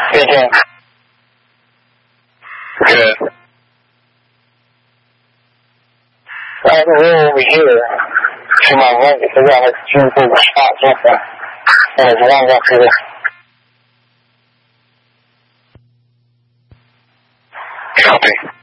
Speaking. Good. I have a roll over here to my right because I got like 2 big spots open. And there's one up here. Copy.